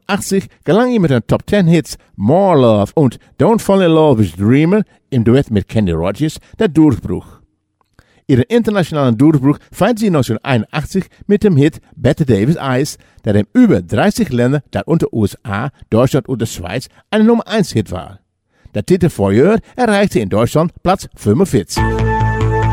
1981 gelang ihm mit den Top 10 Hits More Love und Don't Fall in Love with Dreamer im Duett mit Kenny Rogers der Durchbruch. Ihren internationalen Durchbruch feiert sie 1981 mit dem Hit Bette Davis Eyes, der in über 30 Ländern, darunter USA, Deutschland und der Schweiz, ein Nummer 1 Hit war. Der Titel Voyeur erreichte in Deutschland Platz 45.